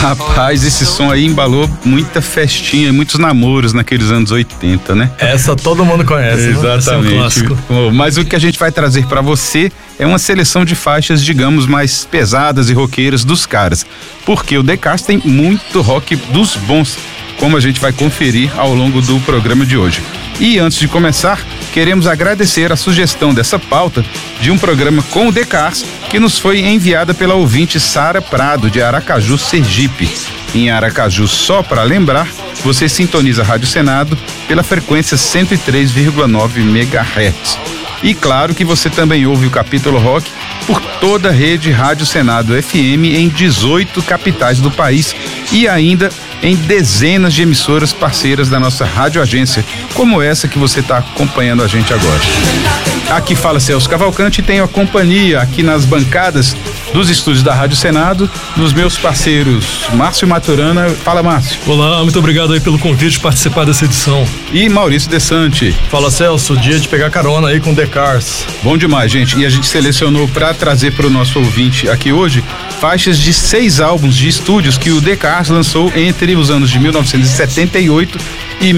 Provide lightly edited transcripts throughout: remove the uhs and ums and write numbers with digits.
Rapaz, esse som aí embalou muita festinha, muitos namoros naqueles anos 80, né? Essa todo mundo conhece. Exatamente. É um clássico. Mas o que a gente vai trazer pra você é uma seleção de faixas, digamos, mais pesadas e roqueiras dos caras. Porque o The Cars tem muito rock dos bons, como a gente vai conferir ao longo do programa de hoje. E antes de começar, queremos agradecer a sugestão dessa pauta de um programa com o The Cars, que nos foi enviada pela ouvinte Sara Prado, de Aracaju, Sergipe. Em Aracaju, só para lembrar, você sintoniza a Rádio Senado pela frequência 103,9 MHz. E claro que você também ouve o Capítulo Rock por toda a rede Rádio Senado FM em 18 capitais do país e ainda em dezenas de emissoras parceiras da nossa rádio agência, como essa que você está acompanhando a gente agora. Aqui fala Celso Cavalcante e tenho a companhia aqui nas bancadas dos estúdios da Rádio Senado, dos meus parceiros Márcio Maturana. Fala, Márcio. Olá, muito obrigado aí pelo convite de participar dessa edição. E Maurício Desante. Fala, Celso, dia de pegar carona aí com The Cars. Bom demais, gente. E a gente selecionou para trazer para o nosso ouvinte aqui hoje faixas de 6 álbuns de estúdios que o The Cars lançou entre os anos de 1978 e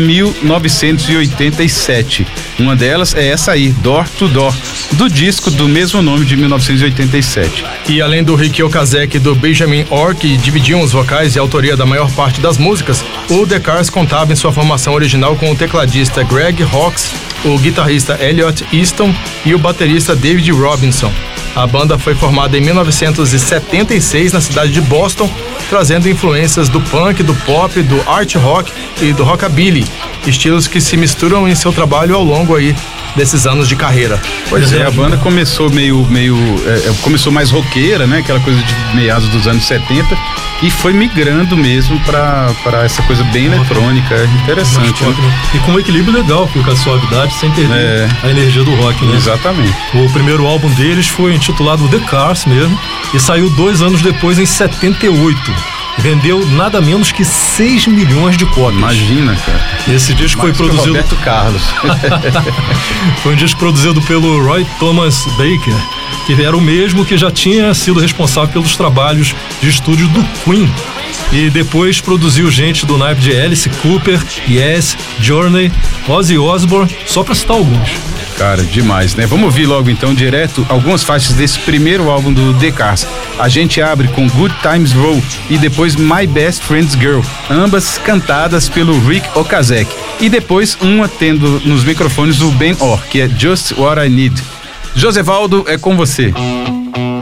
1987. Uma delas é essa aí, Door to Door, do disco do mesmo nome de 1987. E além do Ricky Okazaki e do Benjamin Orr, que dividiam os vocais e a autoria da maior parte das músicas, o The Cars contava em sua formação original com o tecladista Greg Hawkes, o guitarrista Elliot Easton e o baterista David Robinson. A banda foi formada em 1976 na cidade de Boston, trazendo influências do punk, do pop, do art rock e do rockabilly, estilos que se misturam em seu trabalho ao longo aí desses anos de carreira. Pois é, a banda começou começou mais roqueira, né? Aquela coisa de meados dos anos 70 e foi migrando mesmo pra essa coisa bem eletrônica, interessante. Né? E com um equilíbrio legal, com a suavidade sem perder a energia do rock, né? Exatamente. O primeiro álbum deles foi intitulado The Cars mesmo e saiu 2 anos depois, em 78. Vendeu nada menos que 6 milhões de cópias. Imagina, cara. Esse disco foi produzido... Roberto Carlos. Foi um disco produzido pelo Roy Thomas Baker, que era o mesmo que já tinha sido responsável pelos trabalhos de estúdio do Queen. E depois produziu gente do naipe de Alice Cooper, Yes, Journey, Ozzy Osbourne, só pra citar alguns. Cara, demais, né? Vamos ouvir logo então direto algumas faixas desse primeiro álbum do The Cars. A gente abre com Good Times Roll e depois My Best Friend's Girl, ambas cantadas pelo Rick Okazaki. E depois uma tendo nos microfones o Ben Orr, que é Just What I Need. Josevaldo, é com você.